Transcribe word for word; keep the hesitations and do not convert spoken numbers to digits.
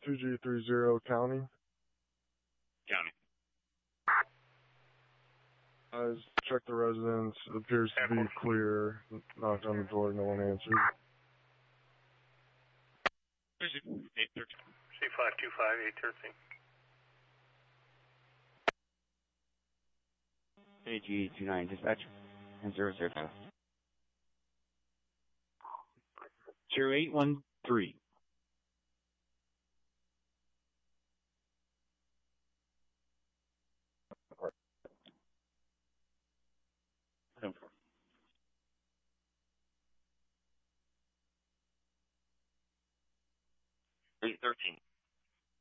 two G three zero county. County. Guys, check the residence. It appears to be clear. Knocked on the door, no one answered. eight thirteen. C five two five, eight thirteen. A G two nine dispatch and zero zero five. zero eight one three. eight thirteen.